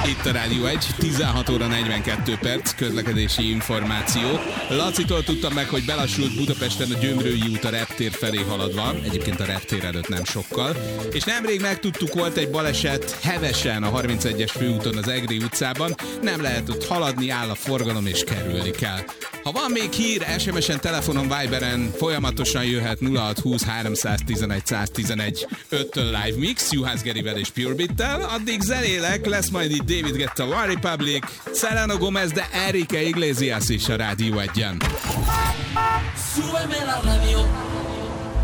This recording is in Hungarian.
Itt a Rádió 1, 16 óra 42 perc, közlekedési információ. Lacitól tudtam meg, hogy belassult Budapesten a Gyömrői út a reptér felé haladva, egyébként a reptér előtt nem sokkal. És nemrég megtudtuk, volt egy baleset Hevesen a 31-es főúton az Egri utcában, nem lehet ott haladni, áll a forgalom és kerülni kell. Ha van még hír, SMS-en, telefonon, Viberen folyamatosan jöhet 0620 311 111 5-től Live Mix, Juhász Gerivel és Pure Beat-tel, addig zenélek, lesz majd itt David Guetta, One Republic, Selena Gomez, de Enrique Iglesias is a Rádió 1-en. Súbeme la radio.